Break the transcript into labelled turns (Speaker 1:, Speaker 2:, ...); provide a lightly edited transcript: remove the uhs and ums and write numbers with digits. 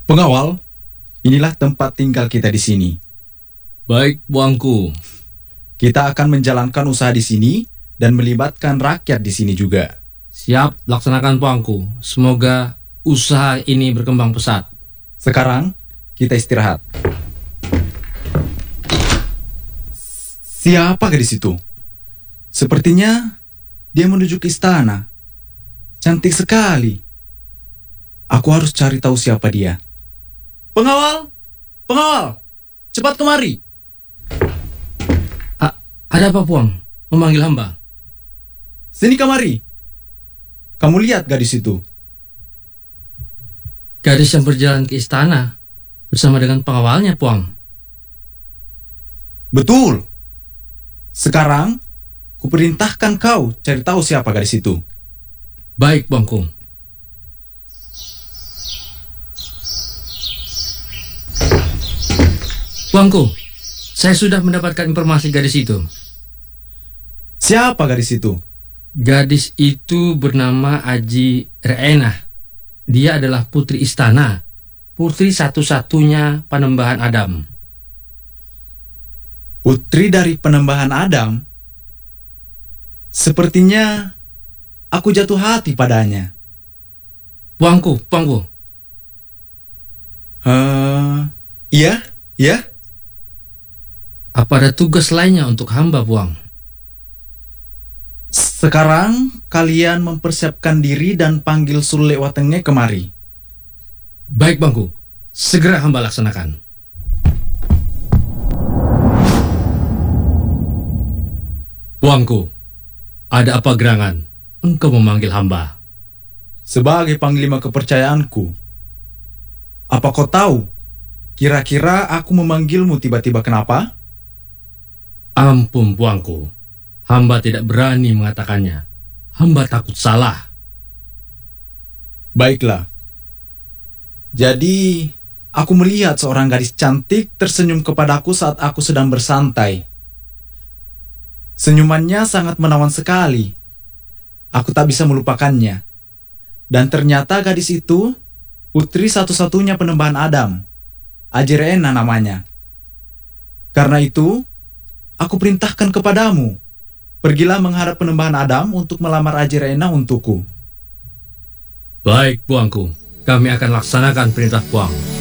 Speaker 1: Pengawal, inilah tempat tinggal kita di sini.
Speaker 2: Baik, Puangku.
Speaker 1: Kita akan menjalankan usaha di sini dan melibatkan rakyat di sini juga.
Speaker 2: Siap, laksanakan Puangku. Semoga usaha ini berkembang pesat.
Speaker 1: Sekarang, kita istirahat. Siapa gadis itu? Sepertinya dia menuju ke istana. Cantik sekali. Aku harus cari tahu siapa dia. Pengawal! Pengawal! Cepat kemari!
Speaker 2: Ada apa, Puang? Memanggil hamba?
Speaker 1: Sini kemari. Kamu lihat gadis itu?
Speaker 2: Gadis yang berjalan ke istana bersama dengan pengawalnya, Puang.
Speaker 1: Betul. Sekarang, kuperintahkan kau cari tahu siapa gadis itu.
Speaker 2: Baik, Puangku. Puangku, saya sudah mendapatkan informasi gadis itu.
Speaker 1: Siapa gadis itu?
Speaker 2: Gadis itu bernama Aji Reena. Dia adalah putri istana, putri satu-satunya Panembahan Adam.
Speaker 1: Putri dari Penembahan Adam? Sepertinya aku jatuh hati padanya.
Speaker 2: Puangku.
Speaker 1: Iya, iya.
Speaker 2: Apa ada tugas lainnya untuk hamba, Puang?
Speaker 1: Sekarang kalian mempersiapkan diri dan panggil Sule Watenge kemari.
Speaker 2: Baik, Puangku. Segera hamba laksanakan. Puangku, ada apa gerangan? Engkau memanggil hamba.
Speaker 1: Sebagai panglima kepercayaanku, apa kau tahu kira-kira aku memanggilmu tiba-tiba kenapa?
Speaker 2: Ampun, Puangku. Hamba tidak berani mengatakannya. Hamba takut salah.
Speaker 1: Baiklah. Jadi, aku melihat seorang gadis cantik tersenyum kepadaku saat aku sedang bersantai. Senyumannya sangat menawan sekali. Aku tak bisa melupakannya. Dan ternyata gadis itu putri satu-satunya Penembahan Adam. Aji Reena namanya. Karena itu, aku perintahkan kepadamu. Pergilah menghadap Penembahan Adam untuk melamar Aji Reena untukku.
Speaker 2: Baik, Puangku. Kami akan laksanakan perintah Puang.